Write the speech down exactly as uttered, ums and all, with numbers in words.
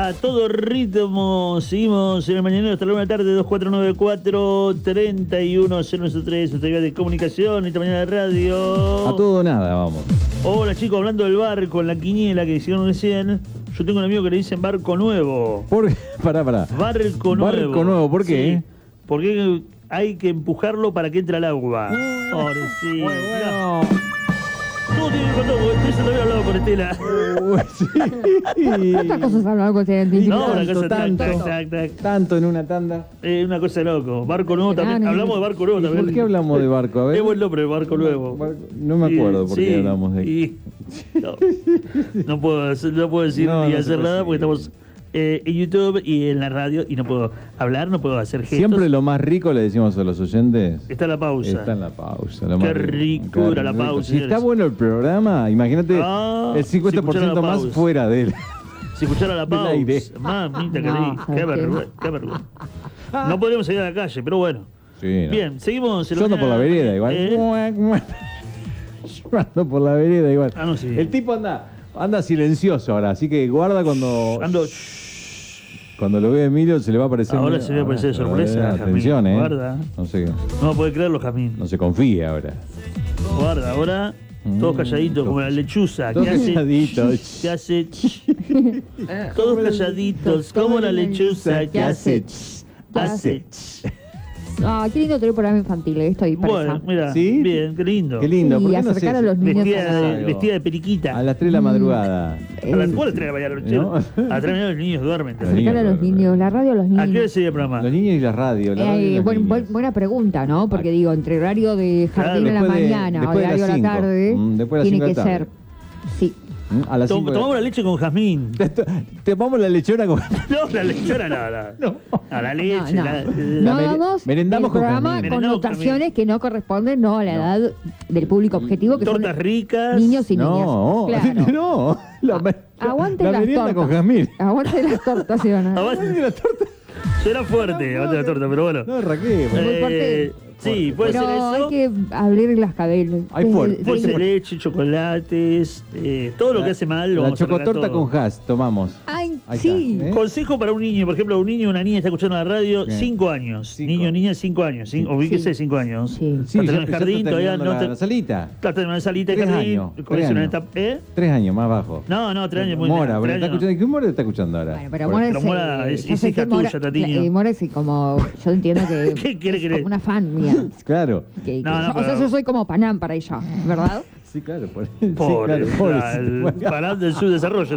A todo ritmo, seguimos en el mañanero hasta la una de la tarde, dos cuatro nueve cuatro, tres uno cero tres, nuestra vía de comunicación, esta mañana de radio. A todo nada, vamos. Hola chicos, hablando del barco, en la quiniela que hicieron recién, yo tengo un amigo que le dicen barco nuevo. ¿Por qué? Pará, pará. Barco nuevo. Barco nuevo, ¿por qué? Sí, porque hay que empujarlo para que entre al agua. Pobrecito. Muy bueno. Todo tiene que contar, porque estoy todavía hablado con Estela. Uh, sí. ¿Cuántas cosas hablaba con científicos? No, una Tanto, cosa tac, tanto. tac, tac, tac. Tanto en una tanda. Eh, una cosa de loco. Barco nuevo también. Grande. Hablamos de barco nuevo ¿Y también. por qué hablamos de barco? A ver. Es buen nombre, barco nuevo. Barco- No me acuerdo Y- por sí, qué hablamos de y- no, no puedo, hacer- no puedo decir No, ni no se hacer puede nada porque decir. estamos eh, en YouTube y en la radio y no puedo hablar, no puedo hacer gestos. Siempre lo más rico le decimos a los oyentes. Está la pausa. Está en la pausa. Lo Qué más rico era la rico. pausa, Si está señores. bueno el programa, imagínate Ah, el cincuenta por si escuchara ciento la más pausa. fuera de él. Si escuchara la Del aire. pausa. Mamita, qué No, rico. Qué ¿sabes qué? vergüenza. Qué vergüenza. No podemos salir a la calle, pero bueno. Sí, no. Bien, seguimos. en Yo ando por la vereda igual. Eh, Yo ando por la vereda igual. Ah, no, sí. El tipo anda, anda silencioso ahora, así que guarda cuando. Ando. Cuando lo ve Emilio se le va a aparecer. Ahora se le va a aparecer de sorpresa, Eh, Jazmín. Atención, eh. Guarda. No sé, No puede creerlo, Jazmín. no se confíe ahora. Guarda, ahora Mm, todos calladitos, como la todos- lechuza. todos que hace, calladitos. que hace. Todos calladitos, como la lechuza. Que hace. Hace. Ah, qué lindo tener un programa infantil, eh, estoy dispersa. Bueno, mira, ¿Sí? bien, qué lindo. Qué lindo. ¿Por Y qué no acercar sé a los si- niños a Vestida la de, radio. vestida de periquita. A las tres de la madrugada. A las Eh, cuatro de la mañana, ¿No? a las tres de la mañana los niños duermen. Los acercar a los niños, niños, la radio a los ¿A qué hora niños. sería el programa? Los niños y la radio. La radio y Eh, los buen- niños. buen- buena pregunta, ¿no? Porque digo, entre horario de jardín Claro, a la después de- mañana o después de horario a las la cinco. tarde, Mm, después de las tiene cinco de que la tarde. ser. Sí. ¿Mm? A las Tom- cinco de- Tomamos la leche con jazmín. Te, te tomamos la lechona con. No, la lechona no, no. A la leche. No, no. la- No la- mere- hagamos merendamos el con programa jazmín. con Merendamos con notaciones que no corresponden no a la edad del público objetivo, que Tortas son ricas. niños y No, niñas. Claro. no. La, me- Aguante la las merienda tortas. con jazmín. Aguante las tortas, Ivana. Aguante la torta. Suena fuerte, aguante la torta, pero bueno. No, Raquel. Muy Eh, fuerte. sí, puede Pero ser eso. hay que abrir las cadenas. Hay fuerte. Dulce de Sí. leche, chocolates, eh, todo lo que hace mal lo La vamos a tratar chocotorta todo. con Hass, tomamos. Ay, Ahí sí. está, ¿eh? Consejo para un niño, por ejemplo, un niño o una niña está escuchando la radio, Bien. cinco años. Cinco. Niño o niña, cinco años. Cin- o ubíquese, cinco años. Sí. Sí, Está en ya- el ya jardín, está todavía terminando no la, te- la salita. Está en una salita de Tres jardín, años, con tres una años. etapa. ¿Eh? Tres años más bajo. No, no, tres años muy Mora, bien. pero tres está años. escuchando, ¿qué Mora está escuchando ahora? Bueno, pero Por- Mora pero es, Mora eh, es- yo es sé hija que Mora- tuya, Tatiño. eh, Mora es como, yo entiendo que ¿Qué quiere es que le- como una fan mía. Claro. Que- que No, no, yo- O sea, pero- yo soy como Panam para ella, ¿verdad? Sí, claro. Por, sí, Pobre, claro, pobre. la- el parán del subdesarrollo.